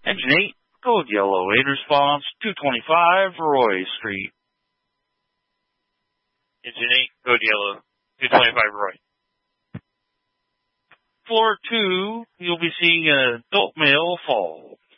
Engine 8, code yellow. 8 response, 225 Roy Street. Engine 8, code yellow. 225 Roy. Floor 2, you'll be seeing an adult male fall.